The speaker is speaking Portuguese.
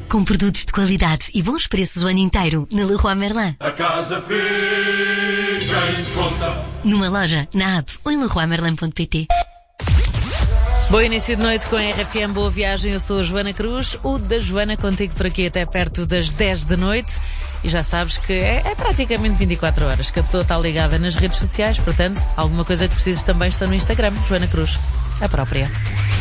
Com produtos de qualidade e bons preços o ano inteiro na Leroy Merlin. A casa fica em conta. Numa loja, na app ou em leroymerlin.pt. Bom início de noite com a RFM, boa viagem, eu sou a Joana Cruz, o da Joana contigo por aqui até perto das 10 da noite e já sabes que é praticamente 24 horas que a pessoa está ligada nas redes sociais, portanto, alguma coisa que precises também está no Instagram, Joana Cruz, a própria.